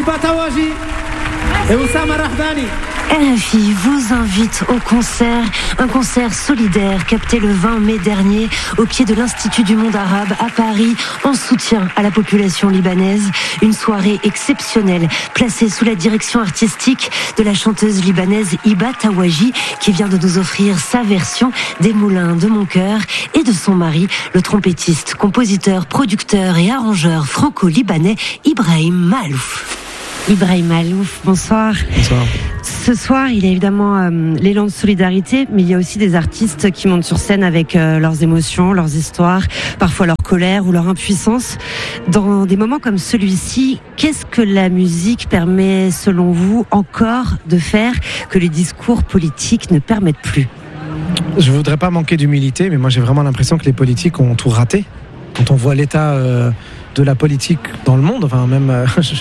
Hiba Tawaji et Oussama Rahdani. RFI vous invite au concert, un concert solidaire capté le 20 mai dernier au pied de l'Institut du Monde Arabe à Paris en soutien à la population libanaise. Une soirée exceptionnelle placée sous la direction artistique de la chanteuse libanaise Hiba Tawaji qui vient de nous offrir sa version des Moulins de mon cœur et de son mari, le trompettiste, compositeur, producteur et arrangeur franco-libanais Ibrahim Maalouf. Ibrahim Maalouf, bonsoir. Bonsoir. Ce soir, il y a évidemment l'élan de solidarité, mais il y a aussi des artistes qui montent sur scène avec leurs émotions, leurs histoires, parfois leur colère ou leur impuissance. Dans des moments comme celui-ci, qu'est-ce que la musique permet, selon vous, encore de faire que les discours politiques ne permettent plus ? Je ne voudrais pas manquer d'humilité, mais moi j'ai vraiment l'impression que les politiques ont tout raté. Quand on voit l'état de la politique dans le monde, enfin même...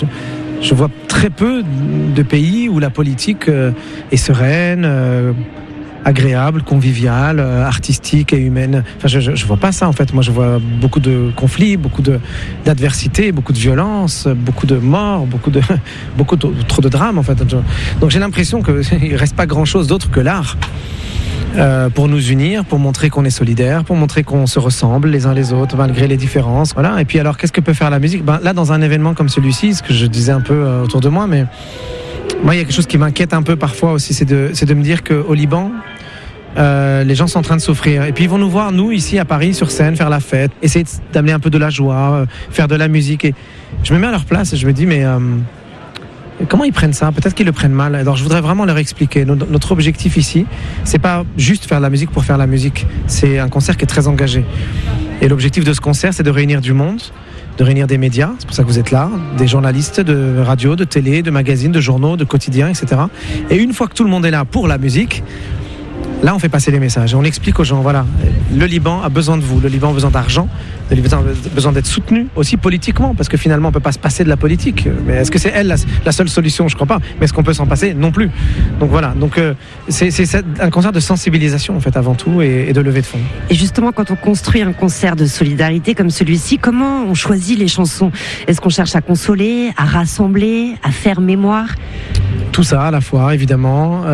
Je vois très peu de pays où la politique est sereine, agréable, conviviale, artistique et humaine. Enfin, je vois pas ça en fait. Moi, je vois beaucoup de conflits, beaucoup d'adversité, beaucoup de violence, beaucoup de morts, trop de drames en fait. Donc j'ai l'impression qu'il reste pas grand-chose d'autre que l'art. Pour nous unir, pour montrer qu'on est solidaires, pour montrer qu'on se ressemble les uns les autres malgré les différences. Voilà. Et puis alors, qu'est-ce que peut faire la musique ? Là, dans un événement comme celui-ci, ce que je disais un peu autour de moi, mais moi, il y a quelque chose qui m'inquiète un peu parfois aussi, c'est de me dire qu'au Liban, les gens sont en train de souffrir. Et puis ils vont nous voir, nous, ici à Paris, sur scène, faire la fête, essayer d'amener un peu de la joie, faire de la musique. Et je me mets à leur place et je me dis, mais... comment ils prennent ça ? Peut-être qu'ils le prennent mal. Alors je voudrais vraiment leur expliquer. Notre objectif ici, c'est pas juste faire de la musique pour faire la musique. C'est un concert qui est très engagé. Et l'objectif de ce concert, c'est de réunir du monde, de réunir des médias. C'est pour ça que vous êtes là, des journalistes de radio, de télé, de magazines, de journaux, de quotidiens, etc. Et une fois que tout le monde est là pour la musique, là, on fait passer les messages et on explique aux gens, voilà, le Liban a besoin de vous, le Liban a besoin d'argent, le Liban a besoin d'être soutenu aussi politiquement, parce que finalement, on ne peut pas se passer de la politique. Mais est-ce que c'est elle la seule solution ? Je ne crois pas. Mais est-ce qu'on peut s'en passer ? Non plus. Donc voilà, c'est un concert de sensibilisation, en fait, avant tout, et de levée de fonds. Et justement, quand on construit un concert de solidarité comme celui-ci, comment on choisit les chansons ? Est-ce qu'on cherche à consoler, à rassembler, à faire mémoire ? Tout ça, à la fois, évidemment.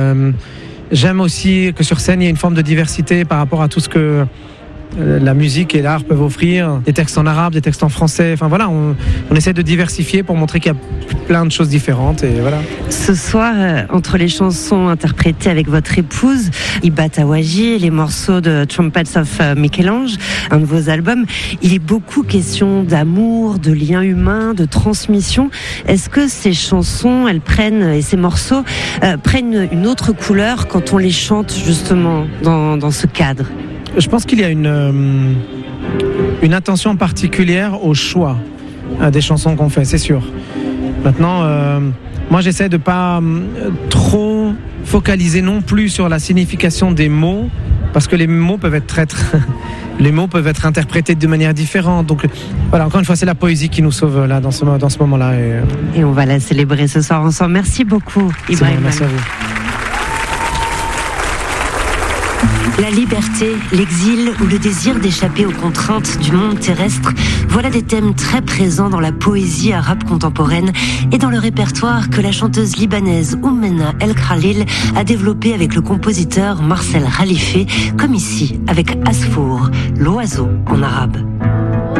J'aime aussi que sur scène, il y ait une forme de diversité par rapport à tout ce que la musique et l'art peuvent offrir. Des textes en arabe, des textes en français. Enfin voilà, on essaie de diversifier pour montrer qu'il y a plein de choses différentes. Et voilà. Ce soir, entre les chansons interprétées avec votre épouse, Hiba Tawaji, et les morceaux de Trumpets of Michel-Ange, un de vos albums, il est beaucoup question d'amour, de liens humains, de transmission. Est-ce que ces chansons, et ces morceaux prennent une autre couleur quand on les chante justement dans ce cadre ? Je pense qu'il y a une attention particulière au choix des chansons qu'on fait, c'est sûr. Maintenant, moi j'essaie de pas trop focaliser non plus sur la signification des mots, parce que les mots peuvent être interprétés de manière différente. Donc voilà, encore une fois, c'est la poésie qui nous sauve là dans ce moment-là. Et on va la célébrer ce soir ensemble. Merci beaucoup, Ibrahim. Merci à vous. La liberté, l'exil ou le désir d'échapper aux contraintes du monde terrestre, voilà des thèmes très présents dans la poésie arabe contemporaine et dans le répertoire que la chanteuse libanaise Oumena El Khalil a développé avec le compositeur Marcel Khalife, comme ici avec Asfour, l'oiseau en arabe.